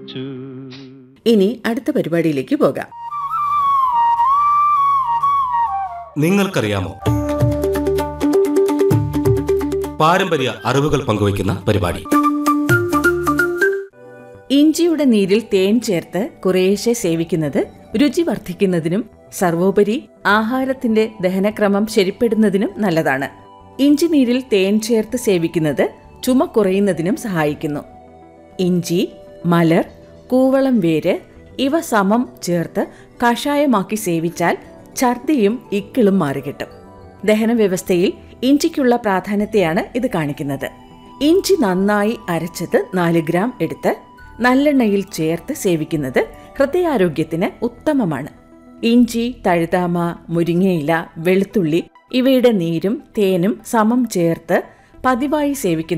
ചിരിച്ചു. ഇനി അടുത്ത പരിപാടിയിലേക്ക് പോകാം. നിങ്ങൾക്കറിയാമോ? പാരമ്പര്യ അറിവുകൾ പങ്കുവയ്ക്കുന്ന പരിപാടി. ഇഞ്ചിയുടെ നീരിൽ തേൻ ചേർത്ത് കുറേശ്ശെ സേവിക്കുന്നത് രുചി വർദ്ധിക്കുന്നതിനും സർവോപരി ആഹാരത്തിന്റെ ദഹനക്രമം ശരിപ്പെടുന്നതിനും നല്ലതാണ്. ഇഞ്ചി നീരിൽ തേൻ ചേർത്ത് സേവിക്കുന്നത് ചുമ കുറയുന്നതിനും സഹായിക്കുന്നു. ഇഞ്ചി, മലർ, കൂവളം വേര് ഇവ സമം ചേർത്ത് കഷായമാക്കി സേവിച്ചാൽ ഛർദിയും ഇക്കിളും മാറിക്കിട്ടും. ദഹന വ്യവസ്ഥയിൽ ഇഞ്ചിക്കുള്ള പ്രാധാന്യത്തെയാണ് ഇത് കാണിക്കുന്നത്. ഇഞ്ചി നന്നായി അരച്ചത് 4 ഗ്രാം എടുത്ത് നല്ലെണ്ണയിൽ ചേർത്ത് സേവിക്കുന്നത് ഹൃദയാരോഗ്യത്തിന് ഉത്തമമാണ്. ഇഞ്ചി, തഴുതാമ, മുരിങ്ങയില, വെളുത്തുള്ളി ഇവയുടെ നീരും തേനും സമം ചേർത്ത് പതിവായി സേവിക്കുന്നത്